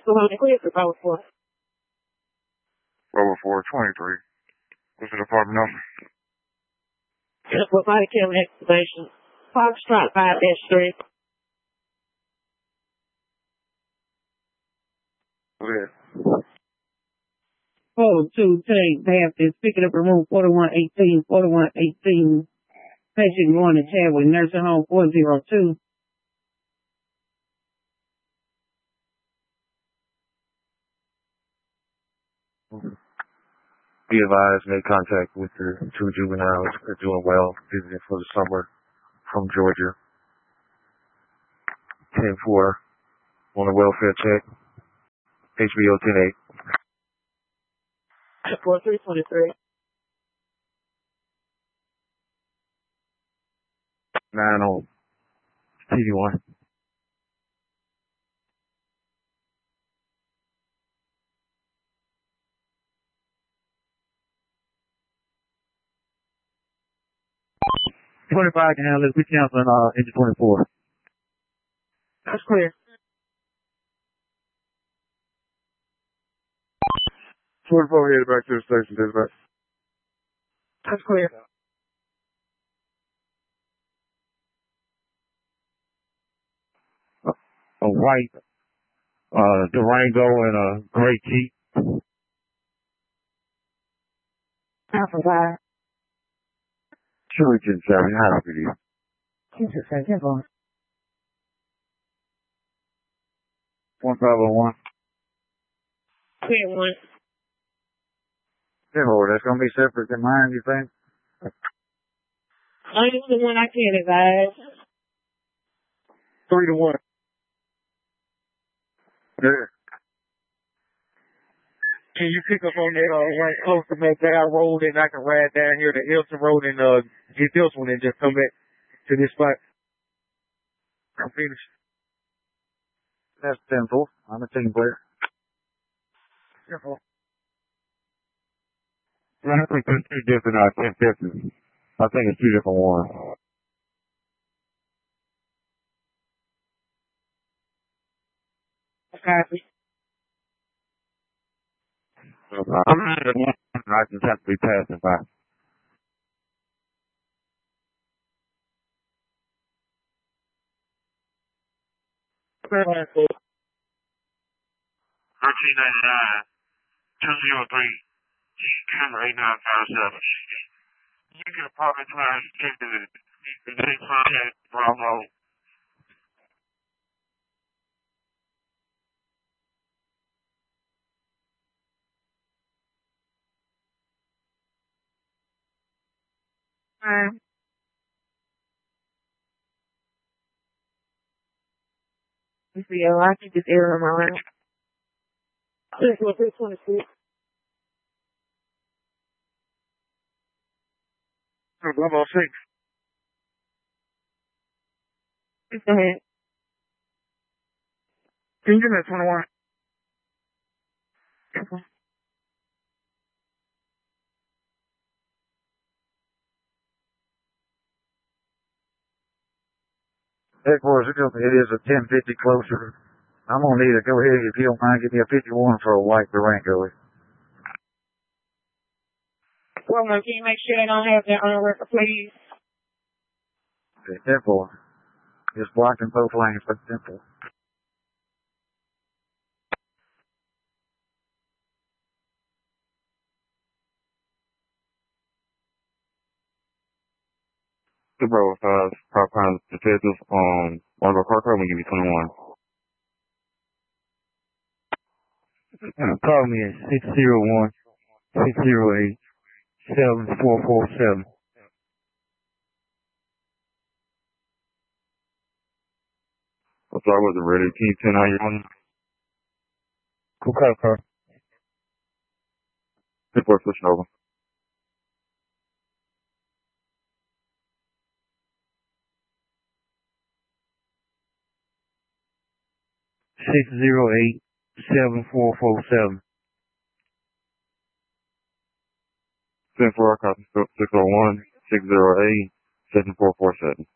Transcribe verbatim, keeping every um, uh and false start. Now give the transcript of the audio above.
the one that cleared for Bravo four. Bravo four twenty-three. What's the department number? For body cam excavation. Foxtrot five dash three. Go ahead. Oh, two, take half is picking up room forty-one eighteen, forty-one eighteen. Patient going to Chadwick Nursing Home four oh two. Be advised, made contact with the two juveniles. They're doing well, visiting for the summer from Georgia. ten four on a welfare check. H B O ten eight. four three twenty-three. nine on T V one. twenty-five can handle it. We canceling uh, engine twenty-four. That's clear. twenty-four headed back to the station, dispatch. That's clear. A white uh, Durango and a gray Jeep. Alpha five. Sure, ten seven. How do you? Two six seven. Ten four. One five oh one. Clear one. ten four. That's gonna be separate than mine, you think? Only the one I can advise. Three to one. Yeah. Can you pick up on that uh, right close to McDowell Road and I can ride down here to Hilton Road and uh, get this one and just come back to this spot? I'm finished. That's ten four. I'm a team player. ten four. I think there's two different uh, ten fifties. I think it's two different ones. Copy. I'm not the one. I just have to be passing by. Thirteen ninety nine. Two zero three. G camera eight nine five seven. You get apartment class ticket. The next contact Bravo. Um, you see, oh, I think this error on my route. Clear for three twenty-six. Level six. Go ahead. Can you give me a twenty-one? Okay. Headquarters, it is a ten fifty closer. I'm gonna need to go ahead if you don't mind. Give me a fifty-one for a white Durango. Well, can you make sure they don't have that on the record, please? Okay, ten four. Just blocking both lanes, but ten four. Two Bravo five, Pop Pound Detective on Margo Park Road. I'm going to give you twenty-one. Call me at six zero one, six zero eight, seven four four seven. I'm sorry, I wasn't ready. Can you turn on your one? Okay, okay. Before switching over. six zero eight, seven four four seven. ten four, I copy. six oh one, six oh eight, seven four four seven.